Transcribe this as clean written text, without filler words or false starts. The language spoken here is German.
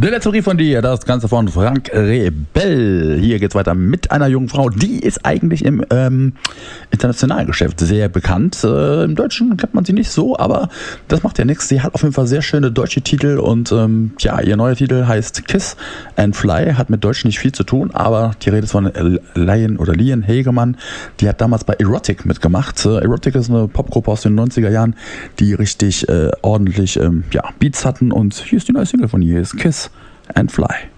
Der letzte Brief von dir, das Ganze von Frank Rebell. Hier geht's weiter mit einer jungen Frau, die ist eigentlich im internationalen Geschäft sehr bekannt. Im Deutschen kennt man sie nicht so, aber das macht ja nichts. Sie hat auf jeden Fall sehr schöne deutsche Titel und ihr neuer Titel heißt Kiss and Fly, hat mit Deutsch nicht viel zu tun, aber die Rede ist von Lian Hegemann. Die hat damals bei Erotic mitgemacht. Erotic ist eine Popgruppe aus den 90er Jahren, die richtig ordentlich Beats hatten, und hier ist die neue Single von ihr, ist Kiss and Fly.